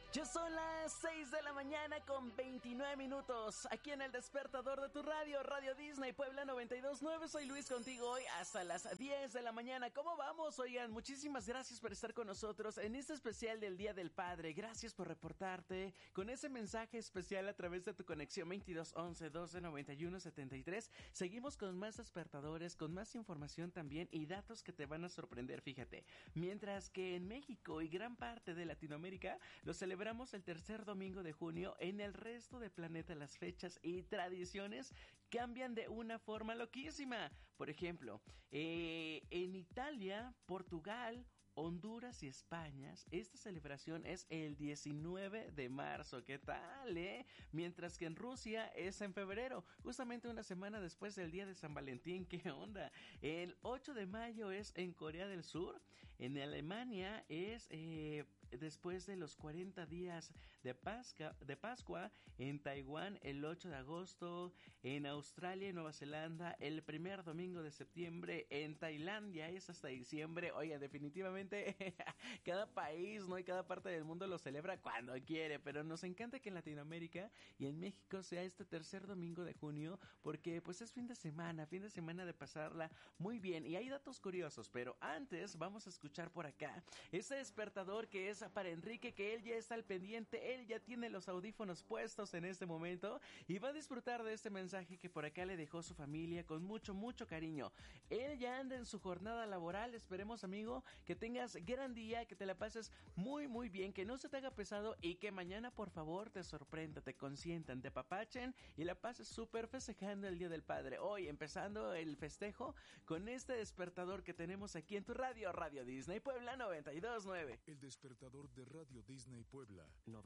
Ya son las 6 de la mañana con 29 minutos. Aquí en el despertador de tu radio, Radio Disney Puebla 92.9. Soy Luis contigo hoy hasta las 10 de la mañana. ¿Cómo vamos? Oigan, muchísimas gracias por estar con nosotros en este especial del Día del Padre. Gracias por reportarte con ese mensaje especial a través de tu conexión 2211 12 91 73. Seguimos con más despertadores, con más información también y datos que te van a sorprender, fíjate. Mientras que en México y gran parte de Latinoamérica lo celebramos el tercer domingo de junio, en el resto del planeta las fechas y tradiciones cambian de una forma loquísima. Por ejemplo, en Italia, Portugal, Honduras y España, esta celebración es el 19 de marzo. ¿Qué tal, Mientras que en Rusia es en febrero, justamente una semana después del día de San Valentín. ¿Qué onda? El 8 de mayo es en Corea del Sur. En Alemania es después de los 40 días de Pascua. En Taiwán el 8 de agosto. En Australia y Nueva Zelanda el primer domingo de septiembre. En Tailandia es hasta diciembre. Oye, definitivamente cada país, ¿no? Y cada parte del mundo lo celebra cuando quiere, pero nos encanta que en Latinoamérica y en México sea este tercer domingo de junio, porque pues es fin de semana de pasarla muy bien. Y hay datos curiosos, pero antes vamos a escuchar por acá ese despertador que es para Enrique, que él ya está al pendiente, él ya tiene los audífonos puestos en este momento y va a disfrutar de este mensaje que por acá le dejó su familia con mucho, mucho cariño. Él ya anda en su jornada laboral. Esperemos, amigo, que tengas gran día, que te la pases muy muy bien, que no se te haga pesado y que mañana por favor te sorprenda, te consientan, te apapachen y la pases súper festejando el Día del Padre. Hoy empezando el festejo con este despertador que tenemos aquí en tu radio, Radio Disney Puebla 92.9. El despertador de Radio Disney Puebla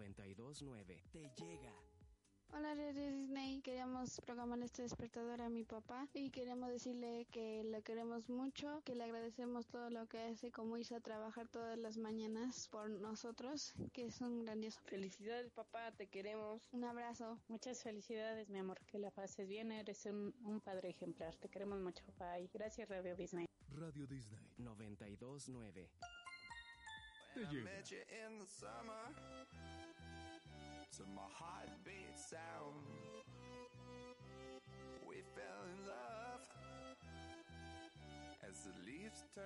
92.9 te llega. Hola Radio Disney, queríamos programar este despertador a mi papá y queremos decirle que lo queremos mucho, que le agradecemos todo lo que hace, como hizo trabajar todas las mañanas por nosotros, que es un grandioso. Felicidades papá, te queremos. Un abrazo. Muchas felicidades mi amor, que la pases bien, eres un padre ejemplar, te queremos mucho, bye. Gracias Radio Disney. Radio Disney 92.9 te llega. To my heartbeat sound, we fell in love as the leaves turn.